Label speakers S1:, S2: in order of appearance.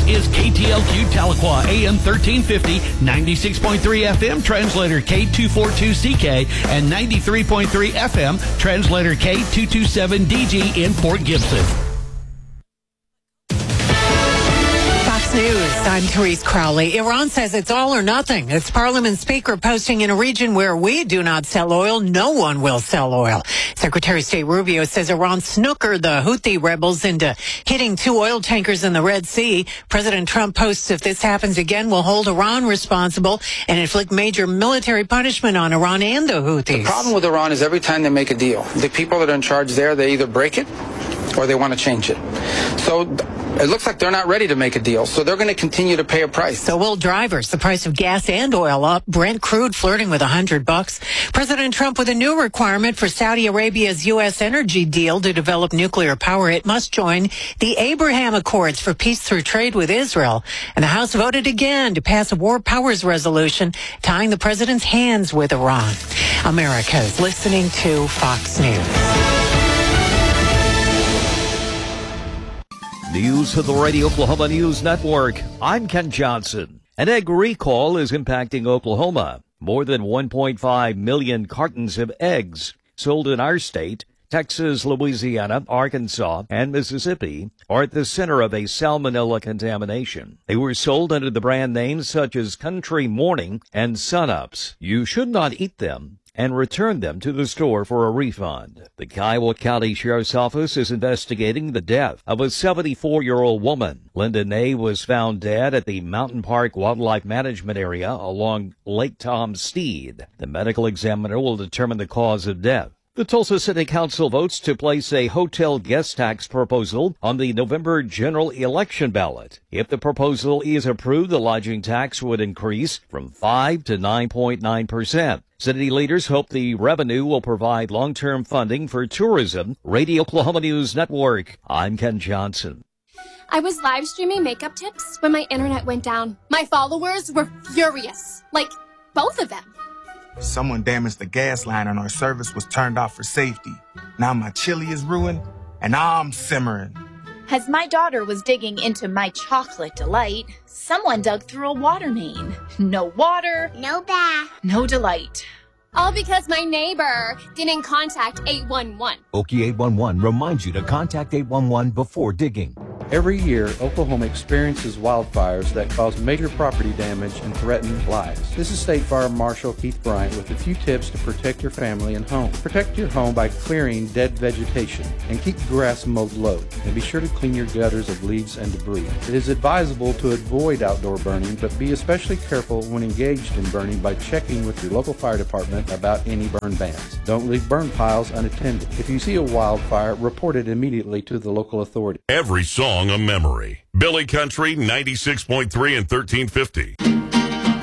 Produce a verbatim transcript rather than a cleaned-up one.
S1: is K T L Q Tahlequah, A M thirteen fifty, ninety-six point three F M, translator K two forty-two C K, and ninety-three point three F M, translator K two twenty-seven D G in Port Gibson.
S2: News. I'm Therese Crowley. Iran says it's all or nothing. Its parliament speaker posting in a region where we do not sell oil, no one will sell oil. Secretary of State Rubio says Iran snookered the Houthi rebels into hitting two oil tankers in the Red Sea. President Trump posts if this happens again, will hold Iran responsible and inflict major military punishment on Iran and the Houthis.
S3: The problem with Iran is every time they make a deal, the people that are in charge there, they either break it or they want to change it. So it looks like they're not ready to make a deal, so they're going to continue to pay a price.
S2: So will drivers. The price of gas and oil up. Brent crude flirting with a hundred bucks. President Trump with a new requirement for Saudi Arabia's U S energy deal to develop nuclear power. It must join the Abraham Accords for peace through trade with Israel. And the House voted again to pass a war powers resolution tying the president's hands with Iran. America is listening to Fox News.
S4: News for the Radio Oklahoma News Network. I'm Ken Johnson. An egg recall is impacting Oklahoma. More than one point five million cartons of eggs sold in our state, Texas, Louisiana, Arkansas, and Mississippi are at the center of a salmonella contamination. They were sold under the brand names such as Country Morning and Sunups. You should not eat them and return them to the store for a refund. The Kiowa County Sheriff's Office is investigating the death of a seventy-four-year-old woman. Linda Ney was found dead at the Mountain Park Wildlife Management Area along Lake Tom Steed. The medical examiner will determine the cause of death. The Tulsa City Council votes to place a hotel guest tax proposal on the November general election ballot. If the proposal is approved, the lodging tax would increase from five to nine point nine percent. City leaders hope the revenue will provide long-term funding for tourism. Radio Oklahoma News Network. I'm Ken Johnson.
S5: I was live streaming makeup tips when my internet went down. My followers were furious. Like, both of them.
S6: Someone damaged the gas line and our service was turned off for safety. Now my chili is ruined and I'm simmering.
S7: As my daughter was digging into my chocolate delight, someone dug through a water main. No water,
S8: no bath,
S7: no delight.
S5: All because my neighbor didn't contact eight one one.
S9: Okie eight one one reminds you to contact eight one one before digging.
S10: Every year, Oklahoma experiences wildfires that cause major property damage and threaten lives. This is State Fire Marshal Keith Bryant with a few tips to protect your family and home. Protect your home by clearing dead vegetation and keep grass mowed low. And be sure to clean your gutters of leaves and debris. It is advisable to avoid outdoor burning, but be especially careful when engaged in burning by checking with your local fire department about any burn bans. Don't leave burn piles unattended. If you see a wildfire, report it immediately to the local authority.
S11: Every song a memory. Billy Country, ninety-six point three and thirteen fifty.